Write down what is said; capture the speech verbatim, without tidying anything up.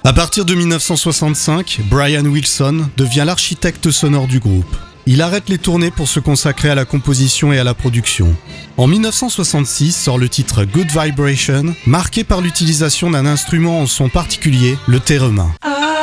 À partir de dix-neuf cent soixante-cinq, Brian Wilson devient l'architecte sonore du groupe. Il arrête les tournées pour se consacrer à la composition et à la production. En dix-neuf cent soixante-six sort le titre Good Vibration, marqué par l'utilisation d'un instrument en son particulier, le theremin.